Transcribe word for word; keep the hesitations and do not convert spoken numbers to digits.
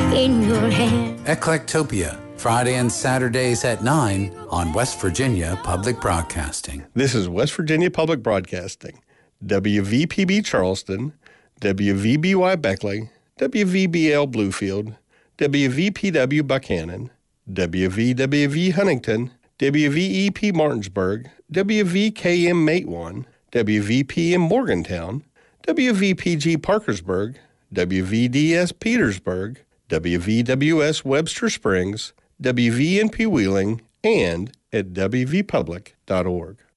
in your hand. Eclectopia, Friday and Saturdays at nine on West Virginia Public Broadcasting. This is West Virginia Public Broadcasting, W V P B Charleston, W V B Y Beckley, W V B L Bluefield, W V P W Buchanan, W V W V Huntington, W V E P Martinsburg, W V K M Matewan, W V P M Morgantown, W V P G Parkersburg, W V D S Petersburg, W V W S Webster Springs, W V N P Wheeling, and at W V public dot org.